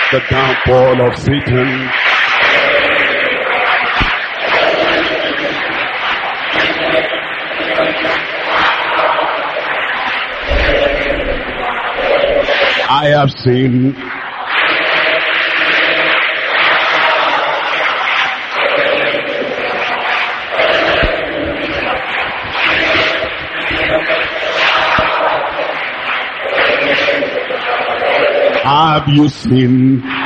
the downfall of Satan. I have seen have you seen